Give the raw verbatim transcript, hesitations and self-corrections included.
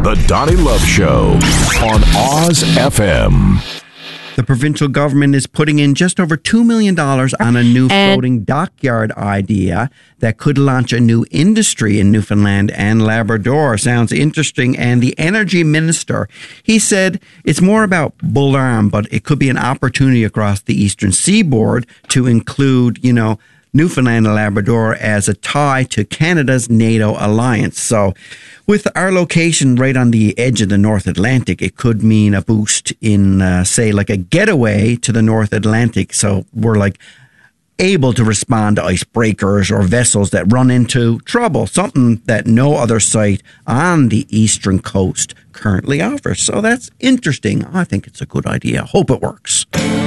The Donnie Love Show on Oz F M. The provincial government is putting in just over two million dollars on a new floating dockyard idea that could launch a new industry in Newfoundland and Labrador. Sounds interesting. And the energy minister, he said it's more about Bull Arm, but it could be an opportunity across the eastern seaboard to include, you know, Newfoundland and Labrador as a tie to Canada's NATO alliance. So with our location right on the edge of the North Atlantic, it could mean a boost in, uh, say, like a getaway to the North Atlantic. So we're like able to respond to icebreakers or vessels that run into trouble, something that no other site on the eastern coast currently offers. So that's interesting. I think it's a good idea. Hope it works.